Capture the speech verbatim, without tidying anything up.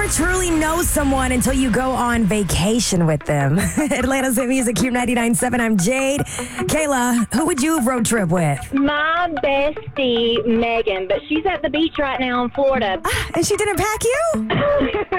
truly know someone until you go on vacation with them. Atlanta's Hit Music, Q ninety-nine point seven. I'm Jade. Kayla, who would you road trip with? My bestie, Megan, but she's at the beach right now in Florida. And she didn't pack you?